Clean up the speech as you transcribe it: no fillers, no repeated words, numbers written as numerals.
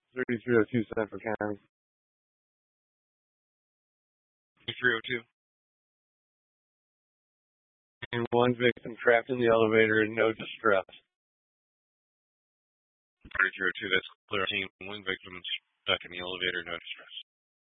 3302 Central County. 302. And one victim trapped in the elevator in no distress. 3302, that's clear team. One victim stuck in the elevator, no distress.